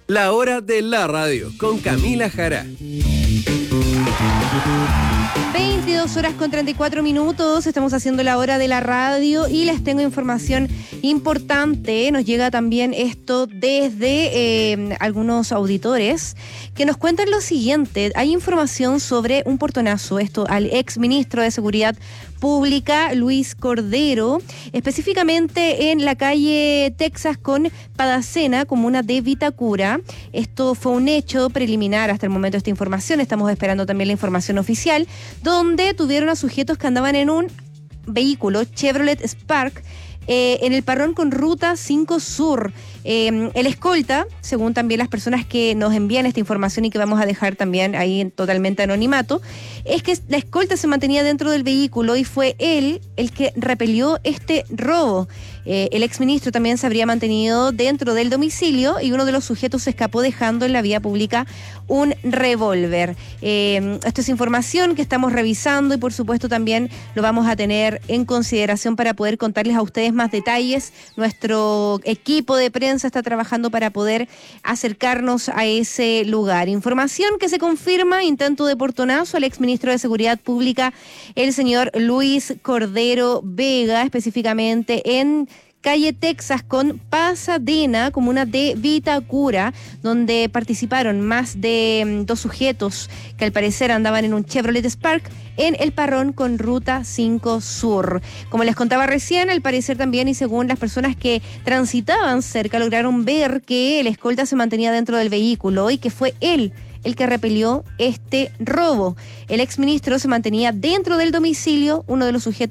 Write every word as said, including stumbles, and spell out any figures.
La hora de la radio con Camila Jara. veintidós horas con treinta y cuatro minutos, estamos haciendo la hora de la radio y les tengo información importante. Nos llega también esto desde eh, algunos auditores que nos cuentan lo siguiente. Hay información sobre un portonazo, esto al ex ministro de Seguridad Pública, Luis Cordero, específicamente en la calle Texas con Padacena, comuna de Vitacura. Esto fue un hecho preliminar hasta el momento de esta información. Estamos esperando también la información oficial, donde tuvieron a sujetos que andaban en un vehículo Chevrolet Spark eh, en el parrón con Ruta cinco Sur. Eh, el escolta, según también las personas que nos envían esta información y que vamos a dejar también ahí en totalmente anonimato, es que la escolta se mantenía dentro del vehículo y fue él el que repelió este robo. Eh, el exministro también se habría mantenido dentro del domicilio y uno de los sujetos se escapó dejando en la vía pública un revólver. Eh, esto es información que estamos revisando y por supuesto también lo vamos a tener en consideración para poder contarles a ustedes más detalles. Nuestro equipo de prensa está trabajando para poder acercarnos a ese lugar. Información que se confirma, intento de portonazo al exministro de Seguridad Pública, el señor Luis Cordero Vega, específicamente en calle Texas con Pasadena, comuna de Vitacura, donde participaron más de um, dos sujetos que al parecer andaban en un Chevrolet Spark en el parrón con Ruta cinco Sur. Como les contaba recién, al parecer también y según las personas que transitaban cerca, lograron ver que el escolta se mantenía dentro del vehículo y que fue él el que repelió este robo. El exministro se mantenía dentro del domicilio, uno de los sujetos